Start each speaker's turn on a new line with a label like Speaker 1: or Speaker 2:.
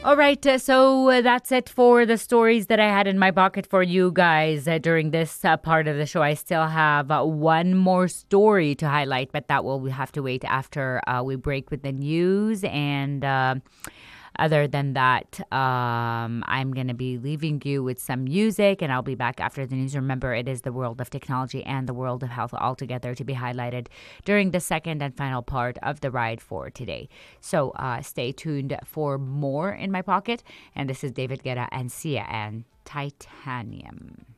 Speaker 1: All right, so that's it for the stories that I had in my pocket for you guys during this part of the show. I still have one more story to highlight, but that will we have to wait after we break with the news. And other than that, I'm going to be leaving you with some music, and I'll be back after the news. Remember, it is the world of technology and the world of health all together to be highlighted during the second and final part of the ride for today. So stay tuned for more in my pocket. And this is David Guetta and Sia and Titanium.